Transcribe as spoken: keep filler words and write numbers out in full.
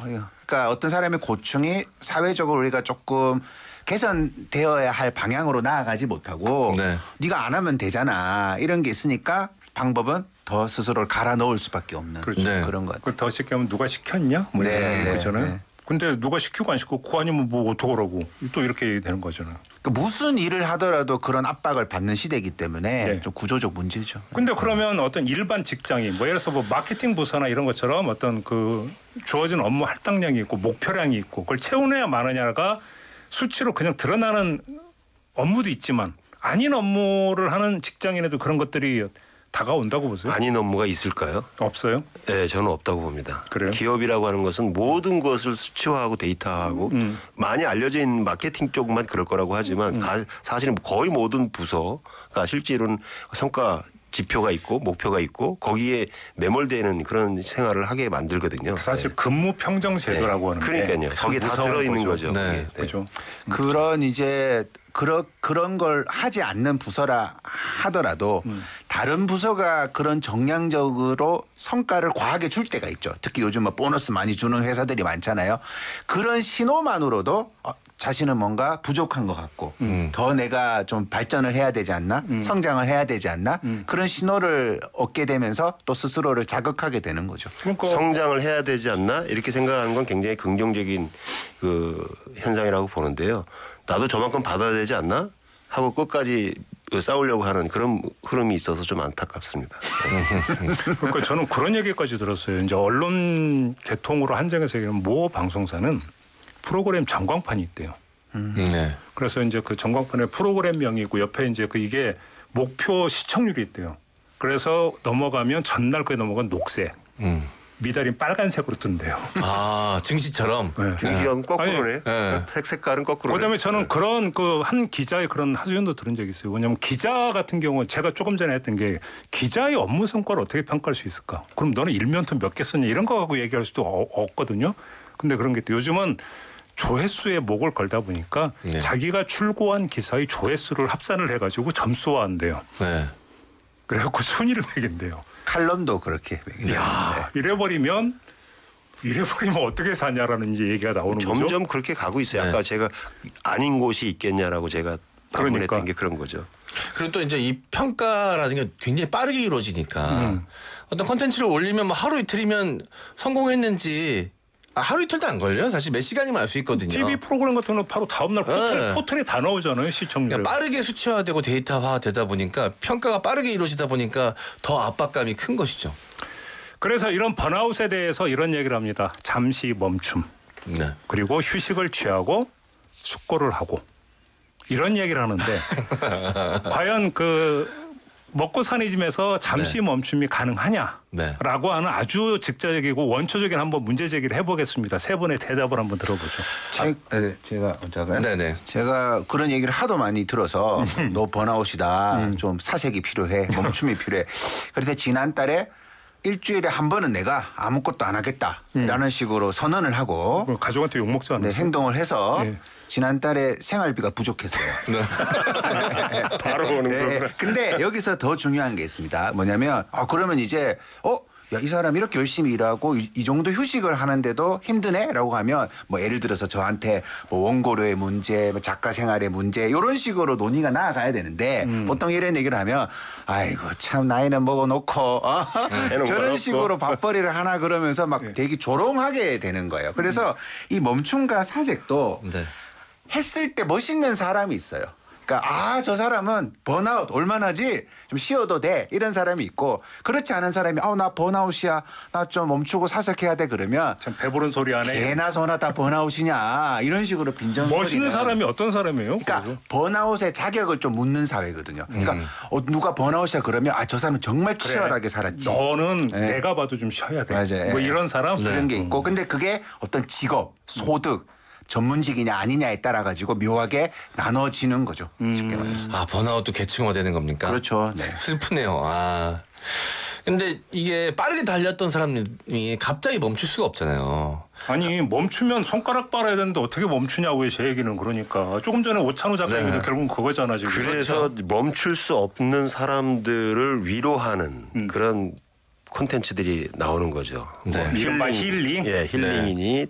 그러니까 어떤 사람의 고충이 사회적으로 우리가 조금 개선되어야 할 방향으로 나아가지 못하고 네. 네가 안 하면 되잖아 이런 게 있으니까 방법은 더 스스로를 갈아 넣을 수밖에 없는 그렇죠. 네. 그런 것 같아요. 더 쉽게 하면 누가 시켰냐? 뭐 네, 이런 네, 거잖아요. 네. 근데 누가 시키고 안 시키고 그거 아니면 뭐 어떡하라고 또 이렇게 되는 거잖아요. 그러니까 무슨 일을 하더라도 그런 압박을 받는 시대이기 때문에 네. 좀 구조적 문제죠. 근데 그러면 어떤 일반 직장인 뭐 예를 들어서 뭐 마케팅 부서나 이런 것처럼 어떤 그 주어진 업무 할당량이 있고 목표량이 있고 그걸 채우느냐 마느냐가 수치로 그냥 드러나는 업무도 있지만 아닌 업무를 하는 직장인에도 그런 것들이 다가온다고 보세요? 아닌 업무가 있을까요? 없어요? 네, 저는 없다고 봅니다. 그래요? 기업이라고 하는 것은 모든 것을 수치화하고 데이터화하고 음. 많이 알려져 있는 마케팅 쪽만 그럴 거라고 하지만 음. 가, 사실은 거의 모든 부서가 실제로는 성과 지표가 있고 목표가 있고 거기에 매몰되는 그런 생활을 하게 만들거든요. 사실 네. 근무 평정 제도라고 하는데 그러니까요. 거기에 다 무서운 들어있는 거죠. 거죠. 네. 그게. 네. 그렇죠. 그런 이제 그런 그런 걸 하지 않는 부서라 하더라도 음. 다른 부서가 그런 정량적으로 성과를 과하게 줄 때가 있죠. 특히 요즘 뭐 보너스 많이 주는 회사들이 많잖아요. 그런 신호만으로도 어, 자신은 뭔가 부족한 것 같고 음. 더 내가 좀 발전을 해야 되지 않나 음. 성장을 해야 되지 않나 음. 그런 신호를 얻게 되면서 또 스스로를 자극하게 되는 거죠. 그러니까 성장을 해야 되지 않나 이렇게 생각하는 건 굉장히 긍정적인 그 현상이라고 보는데요. 나도 저만큼 받아야 되지 않나 하고 끝까지 싸우려고 하는 그런 흐름이 있어서 좀 안타깝습니다. 그러니까 저는 그런 얘기까지 들었어요. 이제 언론 계통으로 한정해서 얘기하면 모 방송사는 프로그램 전광판이 있대요. 음. 네. 그래서 이제 그 전광판에 프로그램명이 있고 옆에 이제 그 이게 목표 시청률이 있대요. 그래서 넘어가면 전날 그에 넘어간 녹색, 음. 미달인 빨간색으로 뜬대요. 아 증시처럼. 네. 중시력은 거꾸로네. 네. 색 색깔은 거꾸로네. 그다음에 저는 그런 그 한 기자의 그런 하소연도 들은 적이 있어요. 왜냐하면 기자 같은 경우는 제가 조금 전에 했던 게 기자의 업무 성과를 어떻게 평가할 수 있을까? 그럼 너는 일면토 몇 개 썼냐 이런 거 갖고 얘기할 수도 어, 없거든요. 근데 그런 게 또 요즘은 조회수에 목을 걸다 보니까 네. 자기가 출고한 기사의 조회수를 합산을 해가지고 점수화한대요. 네. 그래갖고 순위를 매긴대요. 칼럼도 그렇게 매기는 야 이래버리면 이래버리면 어떻게 사냐라는 이제 얘기가 나오는 거죠. 점점 그렇게 가고 있어요. 네. 아까 제가 아닌 곳이 있겠냐라고 제가 반문했던 그러니까. 게 그런 거죠. 그리고 또 이제 이 평가라는 게 굉장히 빠르게 이루어지니까 음. 어떤 콘텐츠를 올리면 뭐 하루 이틀이면 성공했는지 아, 하루 이틀도 안 걸려요. 사실 몇 시간이면 알 수 있거든요. 티비 프로그램 같은 경우는 바로 다음날 포털, 네. 포털에 다 나오잖아요. 시청률. 그러니까 빠르게 수치화되고 데이터화되다 보니까 평가가 빠르게 이루어지다 보니까 더 압박감이 큰 것이죠. 그래서 이런 번아웃에 대해서 이런 얘기를 합니다. 잠시 멈춤. 네. 그리고 휴식을 취하고 숙고를 하고 이런 얘기를 하는데 과연 그 먹고 사는 집에서 잠시 네. 멈춤이 가능하냐라고 네. 하는 아주 직접적이고 원초적인 한번 문제 제기를 해보겠습니다. 세 분의 대답을 한번 들어보죠. 제, 네, 제가 먼저가요. 네네. 제가 그런 얘기를 하도 많이 들어서 너 번아웃이다. 좀 사색이 필요해. 멈춤이 필요해. 그래서 지난달에 일주일에 한 번은 내가 아무것도 안 하겠다라는 식으로 선언을 하고 뭐 가족한테 욕먹지 않았어요? 네, 행동을 해서 네. 지난달에 생활비가 부족했어요. 바로 오는 네. 거구나. 근데 여기서 더 중요한 게 있습니다. 뭐냐면 아 그러면 이제 어? 야, 이 사람 이렇게 열심히 일하고 이, 이 정도 휴식을 하는데도 힘드네? 라고 하면 뭐 예를 들어서 저한테 뭐 원고료의 문제, 뭐 작가 생활의 문제 이런 식으로 논의가 나아가야 되는데 음. 보통 이런 얘기를 하면 아이고 참 나이는 먹어놓고 어? 해놓은 저런 건 식으로 없고. 밥벌이를 하나 그러면서 막 네. 되게 조롱하게 되는 거예요. 그래서 이 멈춤과 사색도 네. 했을 때 멋있는 사람이 있어요. 그러니까 아, 저 사람은 번아웃 얼마나지? 좀 쉬어도 돼. 이런 사람이 있고 그렇지 않은 사람이 아, 나 번아웃이야. 나 좀 멈추고 사색해야 돼. 그러면 참 배부른 소리 안 해. 개나 소나 다 번아웃이냐. 이런 식으로 빈정 멋있는 사람이 어떤 사람이에요? 그러니까 그래서? 번아웃의 자격을 좀 묻는 사회거든요. 그러니까 어, 누가 번아웃이야 그러면 아, 저 사람은 정말 그래. 치열하게 살았지. 너는 네. 내가 봐도 좀 쉬어야 돼. 맞아요. 뭐 예. 이런 사람? 그런 게 음. 있고 근데 그게 어떤 직업, 소득, 전문직이냐 아니냐에 따라 가지고 묘하게 나눠지는 거죠. 쉽게 말해서. 아 번아웃도 계층화되는 겁니까? 그렇죠. 네. 슬프네요. 아. 근데 이게 빠르게 달렸던 사람이 갑자기 멈출 수가 없잖아요. 아니 멈추면 손가락 빨아야 되는데 어떻게 멈추냐고요. 제 얘기는 그러니까. 조금 전에 오찬호 작가님도 네. 결국은 그거잖아 지금. 그래서 멈출 수 없는 사람들을 위로하는 음. 그런 콘텐츠들이 나오는 거죠. 네. 뭐 이른바 힐링? 예, 힐링이니